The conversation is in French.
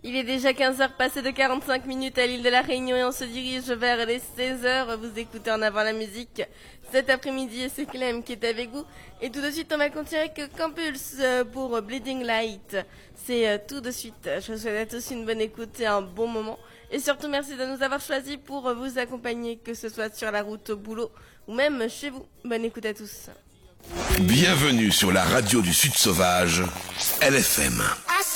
Il est déjà 15h passé de 45 minutes à l'île de la Réunion et on se dirige vers les 16h. Vous écoutez En avant la musique. Cet après-midi, c'est Clem qui est avec vous. Et tout de suite, on va continuer avec Campulse pour Bleeding Light. C'est tout de suite. Je vous souhaite à tous une bonne écoute et un bon moment. Et surtout, merci de nous avoir choisis pour vous accompagner, que ce soit sur la route au boulot ou même chez vous. Bonne écoute à tous. Bienvenue sur la radio du Sud Sauvage, LFM.